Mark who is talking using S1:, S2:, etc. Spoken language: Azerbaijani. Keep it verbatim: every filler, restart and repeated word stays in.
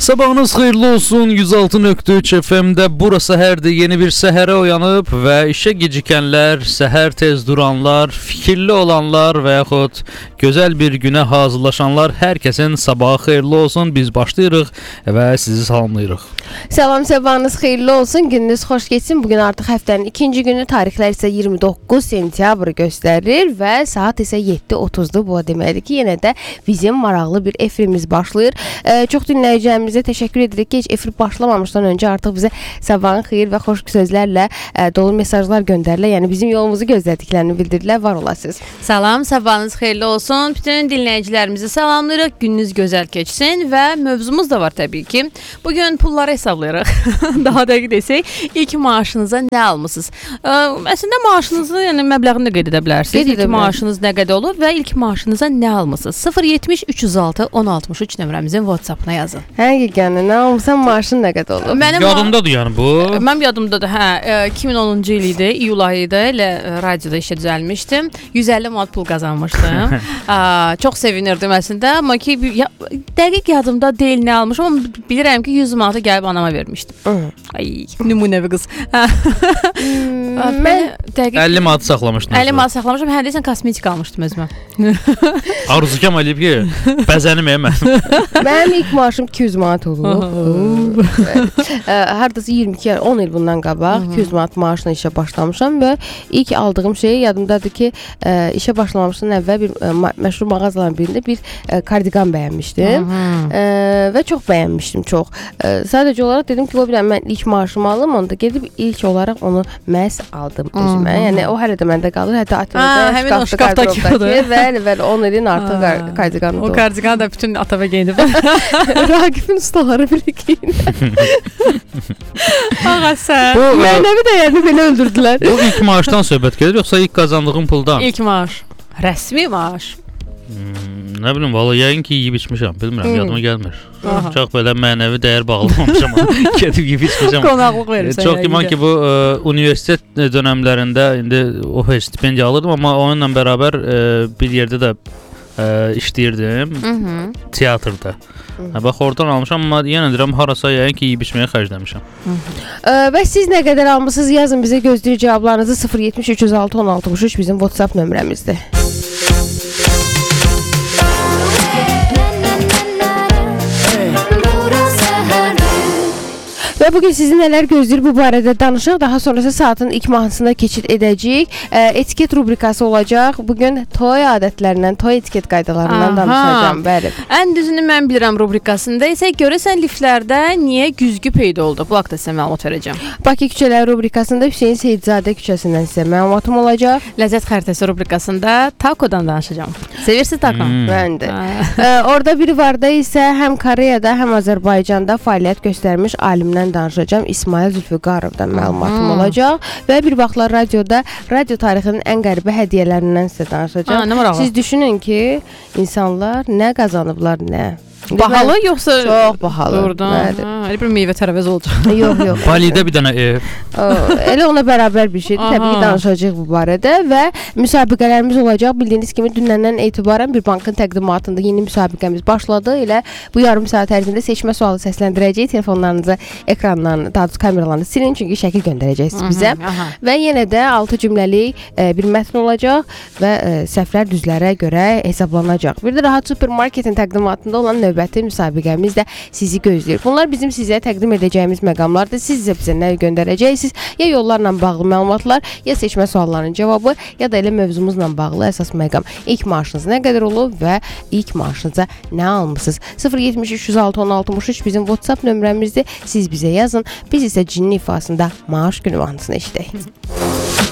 S1: Sabahınız xeyirli olsun. yüz altı nöqtə üç F M-də burası səhərdir. Yeni bir səhərə oyanıb və işə gecikənlər, səhər tez duranlar, fikirli olanlar və yaxud gözəl bir günə hazırlaşanlar, hər kəsin sabahı xeyirli olsun. Biz başlayırıq və sizi salamlayırıq.
S2: Salam, sabahınız xeyirli olsun. Gününüz xoş keçsin. Bugün artıq həftənin ikinci günü, tarixlər isə iyirmi doqquz sentyabr göstərir və saat isə yeddi otuzdur. Bu deməkdir ki, yenə də bizim maraqlı bir efirimiz başlayır. Ee, çox dinləyicilərimizə təşəkkür edirik ki, heç efir başlamamışdan öncə artıq bizə sabahın xeyir və xoş sözlərlə ə, dolu mesajlar göndərirlər. Yəni bizim yolumuzu gözlədiklərini bildirirlər. Var olasınız.
S3: Salam, sabahınız xeyirli olsun. Bütün dinləyicilərimizi salamlayırıq. Gününüz gözəl keçsin və mövzumuz da var təbii ki. Bugün pulları hesablayırıq. Daha dəqiq desək, ilk maaşınıza nə almısınız? Ə, əslində maaşınızı, yəni məbləğini də qeyd edə bilərsiniz. İlk maaşınız nə qədər olur və ilk maaşınıza nə almısınız? sıfır yetmiş üç yüz altı on altmış üç nömrəmizin WhatsApp-ına yazın.
S2: Həqiqətən nə almısan, maaşın nə qədər olur?
S1: Mənim yadımdadır yəni bu.
S3: Mənim yadımdadır. Hə, iki min onuncu il idi, iyul ayıydı. Elə radioda işə düzəlmişdim. yüz əlli manat pul qazanmışdım. Aa, çox sevinirdim əslində, amma ki ya, dəqiq yadımda deyil nə almışam, amma bilirəm ki yüz manatı gəlib anama vermişdim. Ay, nümunəvi qız.
S2: Hmm, mən
S3: dəqiq
S1: əlli manat saxlamışdım.
S3: əlli manat saxlamışam. Hə, deyəsən kosmetik almışdım özümə.
S1: Arzu kam eləyib ki, bəzənim mən.
S2: Mənim ilk maaşım iki yüz manat olub. Hardasa iyirmi iki, on il bundan qabaq iki yüz manat maaşla işə başlamışam və ilk aldığım şey yadımdadır ki, işə başlamamışdan əvvəl bir məşhur mağazaların birində bir kardigan bəyənmişdim və çox bəyənmişdim, çox. Sadəcə olaraq dedim ki, o biləm mən ilk maaşımı alım, onda gedib ilk olaraq onu məhz aldım özümə. Yəni o hələ də məndə qalır, hətta atölyədə, şkafda və və on ilin artıq kardiganı
S3: o kardigan da bütün atava geyinib.
S2: Raqifin ustaları birikiyinə.
S3: Ağa sən.
S2: Mənəvi dəyərini belə öldürdülər.
S1: O ilk maaşdan söhbət gedir, yoxsa ilk qazandığın puldan?
S3: İlk maaş. Rəsmi maaş.
S1: Hmm, nə bilim, valla yəqin ki yeyib içmişəm, bilmirəm, hmm. yadıma gəlmir. Aha. Çox belə mənəvi dəyər bağlamamışam, gedib yeyib içmişəm.
S3: Qonaqlıq verirsən.
S1: Çox güman ki, bu ə, universitet dönəmlərində indi o stipendiya alırdım, amma onunla bərabər ə, bir yerdə də ə, işləyirdim, Hı-hı. teatrda. Hə, bax, oradan almışam, amma yenə deyirəm, harasa yəqin ki yeyib içməyə xərcləmişəm.
S2: Ə, və siz nə qədər almışsınız, yazın bizə, gözləyir cavablarınızı. sıfır yetmiş üç yüz altı on altmış üç bizim WhatsApp nömrəmizdir. Və bugün sizi nələr gözləyir bu barədə danışaq. Daha sonrası saatın ilk mahnısına keçid edəcəyik. E, etiket rubrikası olacaq. Bugün toy adətlərindən, toy etiket qaydalarından danışacağım. Bəli.
S3: Ən düzünü mən bilirəm rubrikasında isə görəsən liftlərdə niyə güzgü peyda oldu? Bu haqda sizə məlumat verəcəm.
S2: Bakı küçələri rubrikasında Hüseyn Seyidzadə küçəsindən sizə məlumatım olacaq.
S3: Ləzzət xəritəsi rubrikasında takodan danışacağam. Sevirsiniz tako?
S2: Hmm. Mən də. e, orada bir varda isə həm Koreyada, həm Azərbaycanda fəaliyyət göstərmiş alimdən danışacağım. İsmail Zülfüqarovdan məlumatım hmm. olacaq və bir vaxtlar radioda radio tarixinin ən qəribə hədiyyələrindən sizə danışacağam.
S3: Ha,
S2: siz düşünün ki, insanlar nə qazanıblar, nə?
S3: Bahalı yoxsa
S2: çox bahalı.
S3: Doğrudan. Elə bir meyvə tərəvəz olacaq.
S2: Yox, yox.
S1: Balidə bir dənə ev.
S2: O, elə ona bərabər bir şeydir. Təbii ki, danışacağıq bu barədə və müsabiqələrimiz olacaq. Bildiyiniz kimi dünəndən etibarən bir bankın təqdimatında yeni müsabiqəmiz başladı. Elə bu yarım saat ərzində seçmə sualı səsləndirəcəyik. Telefonlarınızı, ekranlarını, daha doğrusu kameralarını silin, çünki şəkil göndərəcəksiniz bizə. Aha. Və yenə də altı cümləlik e, bir mətn olacaq və e, səhvlər düzlərə görə hesablanacaq. Bir də Rahat Supermarketin təqdimatında olan növbəti müsabiqəmiz də sizi gözləyir. Bunlar bizim sizə təqdim edəcəyimiz məqamlardır. Siz isə bizə nə göndərəcəksiniz? Ya yollarla bağlı məlumatlar, ya seçmə suallarının cavabı, ya da elə mövzumuzla bağlı əsas məqam. İlk maaşınız nə qədər olub və ilk maaşınıza nə almısınız? sıfır yetmiş üç yüz altı on altmış üç bizim WhatsApp nömrəmizdir. Siz bizə yazın. Biz isə cinli ifasında maaş günü mahnısını eşidək.